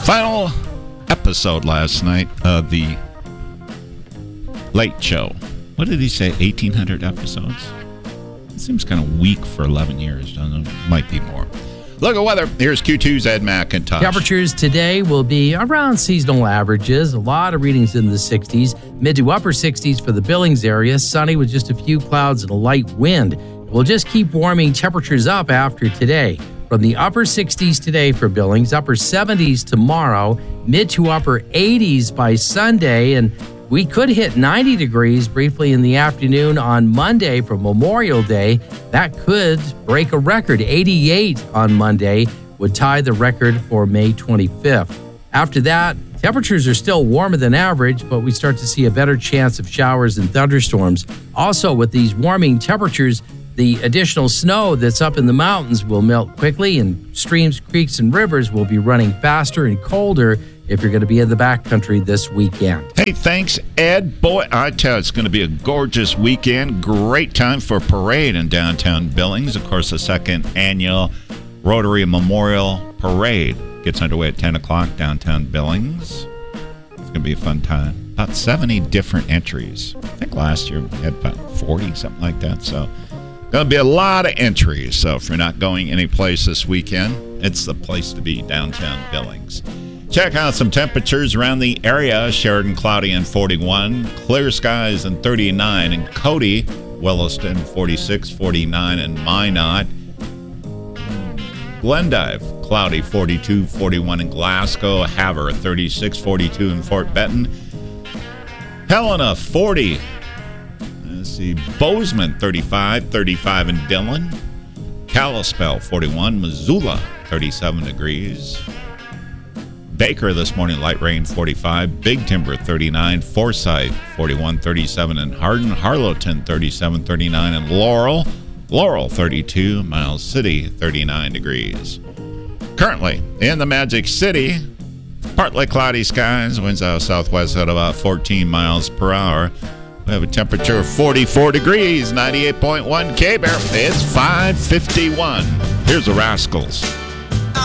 Final episode last night of the Late Show. What did he say? 1,800 episodes? It seems kind of weak for 11 years, doesn't it? Might be more. Look at weather. Here's Q2's Ed McIntosh. Temperatures today will be around seasonal averages. A lot of readings in the 60s, mid to upper 60s for the Billings area. Sunny with just a few clouds and a light wind. We'll just keep warming temperatures up after today. From the upper 60s today for Billings, upper 70s tomorrow, mid to upper 80s by Sunday, and we could hit 90 degrees briefly in the afternoon on Monday for Memorial Day. That could break a record. 88 on Monday would tie the record for May 25th. After that, temperatures are still warmer than average, but we start to see a better chance of showers and thunderstorms. Also, with these warming temperatures, the additional snow that's up in the mountains will melt quickly, and streams, creeks, and rivers will be running faster and colder if you're going to be in the backcountry this weekend. Hey, thanks, Ed. Boy, I tell you, it's going to be a gorgeous weekend. Great time for a parade in downtown Billings. Of course, the second annual Rotary Memorial Parade gets underway at 10 o'clock downtown Billings. It's going to be a fun time. About 70 different entries. I think last year we had about 40, something like that. So going to be a lot of entries. So if you're not going anyplace this weekend, it's the place to be, downtown Billings. Check out some temperatures around the area. Sheridan, cloudy and 41. Clear skies and 39 in Cody. Williston, 46, 49 in Minot. Glendive, cloudy, 42, 41 in Glasgow. Havre, 36, 42 in Fort Benton. Helena, 40. Let's see. Bozeman, 35, 35 in Dillon. Kalispell, 41. Missoula, 37 degrees. Baker this morning, light rain, 45. Big Timber, 39. Forsyth, 41, 37 in Hardin. Harlowton, 37, 39 in Laurel. Laurel, 32. Miles City, 39 degrees. Currently in the Magic City, partly cloudy skies. Winds out southwest at about 14 miles per hour. We have a temperature of 44 degrees, 98.1 K-Bear. It's 5:51. Here's the Rascals.